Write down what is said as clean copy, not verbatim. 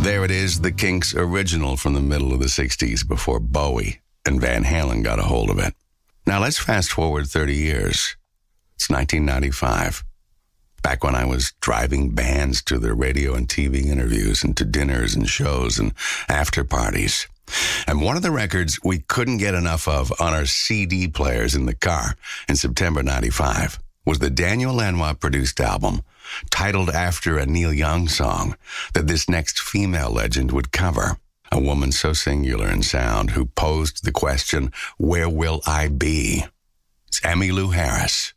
There it is, the Kinks original from the middle of the 60s before Bowie and Van Halen got a hold of it. Now let's fast forward 30 years. It's 1995. Back when I was driving bands to their radio and TV interviews and to dinners and shows and after parties. And one of the records we couldn't get enough of on our CD players in the car in September 95 was the Daniel Lanois-produced album titled after a Neil Young song that this next female legend would cover. A woman so singular in sound who posed the question, where will I be? It's Emmylou Harris.